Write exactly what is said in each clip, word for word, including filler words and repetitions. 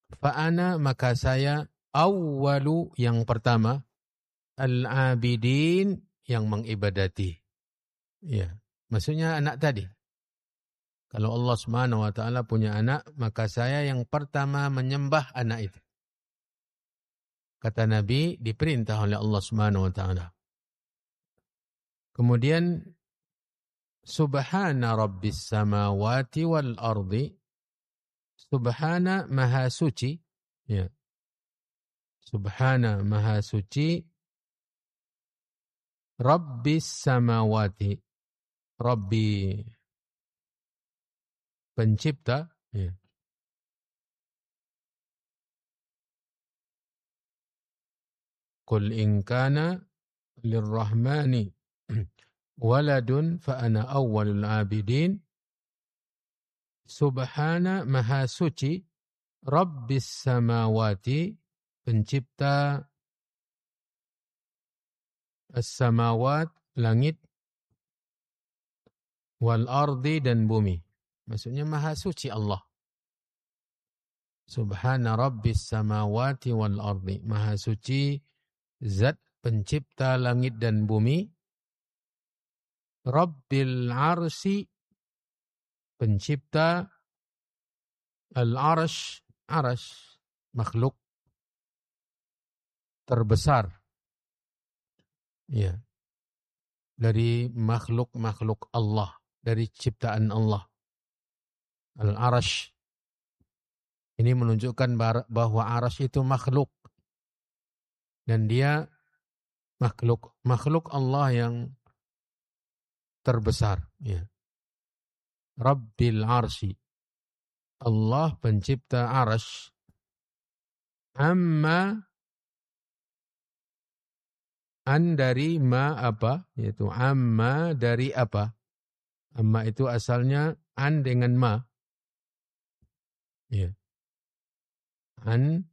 Fa'ana maka saya awwalu yang pertama, al-abidin yang mengibadati. Ya, maksudnya anak tadi. Kalau Allah Subhanahu wa taala punya anak, maka saya yang pertama menyembah anak itu. Kata Nabi, diperintah oleh Allah Subhanahu wa taala. Kemudian subhana rabbis samawati wal ardi. Subhana maha suci, ya. Subhana maha suci rabbis samawati. Rabbi pencipta, ya. Qul in kana lirrahmani waladun fa ana awwalul abidin. Subhana maha suci Rabbis samawati pencipta as-samawat langit wal ardi dan bumi. Maksudnya maha suci Allah. Subhana rabbis samawati wal ardi. Maha suci zat pencipta langit dan bumi. Rabbil arsi pencipta al-arsh, arsh makhluk terbesar. Ya. Dari makhluk-makhluk Allah, dari ciptaan Allah. Al-arsh. Ini menunjukkan bahwa arsh itu makhluk. Dan dia makhluk makhluk Allah yang terbesar. Ya. Rabbil arsi. Allah pencipta arsh. Amma an dari ma apa? Yaitu amma dari apa? Amma itu asalnya an dengan ma. Ya. An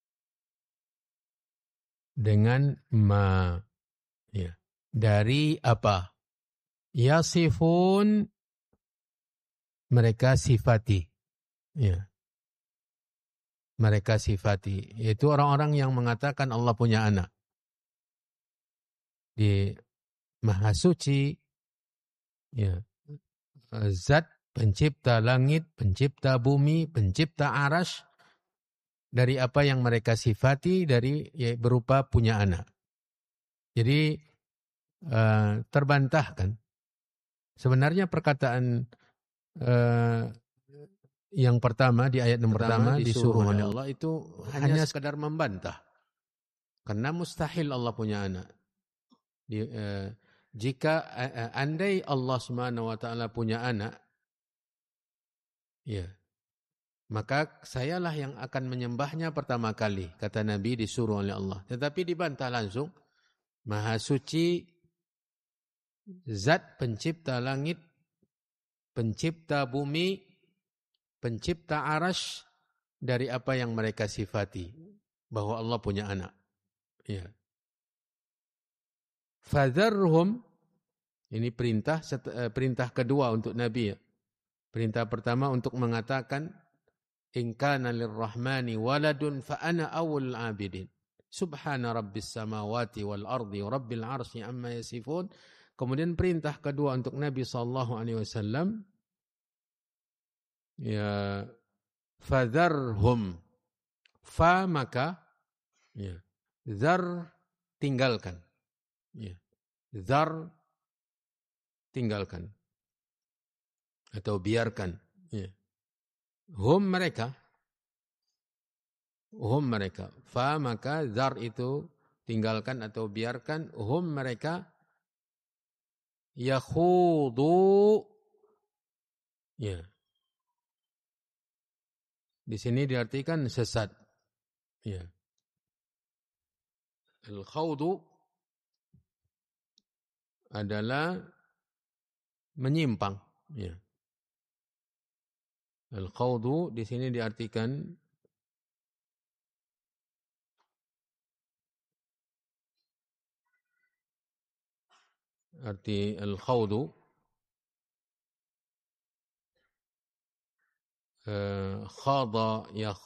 dengan ma. Ya. Dari apa? Yasifun mereka sifati. Ya. Mereka sifati. Yaitu orang-orang yang mengatakan Allah punya anak. Di Maha Suci. Ya. Zat pencipta langit, pencipta bumi, pencipta arash. Dari apa yang mereka sifati dari ya, berupa punya anak. Jadi uh, terbantahkan. Sebenarnya perkataan uh, yang pertama di ayat yang pertama, pertama disuruh oleh Allah itu hanya sekadar membantah. Karena mustahil Allah punya anak. Di, uh, jika uh, andai Allah Subhanahu wa taala punya anak, ya, maka sayalah yang akan menyembahnya pertama kali, kata Nabi disuruh oleh Allah. Tetapi dibantah langsung, Maha suci Zat pencipta langit, pencipta bumi, pencipta arash dari apa yang mereka sifati. Bahwa Allah punya anak. Ya. Fadharhum, ini perintah perintah kedua untuk Nabi. Ya. Perintah pertama untuk mengatakan, in kana lirrahmani waladun fa ana awwal abidin. Subhana rabbis samawati wal ardi rabbil arsy amma yasifun. Kemudian perintah kedua untuk Nabi sallallahu alaihi wasallam, ya, fadharhum, fa maka, ya, zar tinggalkan, ya, zar tinggalkan atau biarkan, ya. Hum mereka, hum mereka, fa maka zar itu tinggalkan atau biarkan, hum mereka yakhudu, ya. Di sini diartikan sesat, ya. Al-khawdu adalah menyimpang, ya. Al-khawdu di sini diartikan arti al-khawdu uh, khada